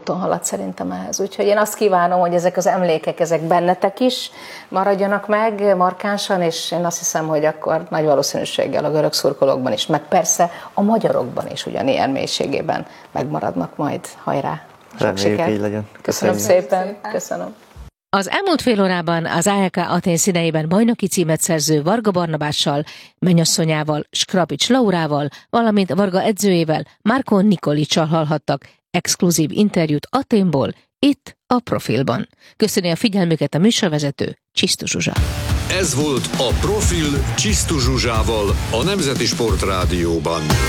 úton halad szerintem ehhez. Úgyhogy én azt kívánom, hogy ezek az emlékek, ezek bennetek is maradjanak meg markánsan, és én azt hiszem, hogy akkor nagy valószínűséggel a görög szurkolókban is, meg persze a magyarokban is ugyanilyen mélységében megmaradnak majd. Hajrá! Sok sikert! Így legyen. Köszönöm szépen! Köszönöm! Az elmúlt fél órában az AEK Atén színeiben bajnoki címet szerző Varga Barnabással, mennyasszonyával, Skrapics Laurával, valamint Varga edzőjével, Marko Nikolicsal hallhattak exkluzív interjút Athénból, itt a Profilban. Köszöni a figyelmüket a műsorvezető, Csisztus Zsuzsa. Ez volt a Profil Csisztus Zsuzsával a Nemzeti Sport Rádióban.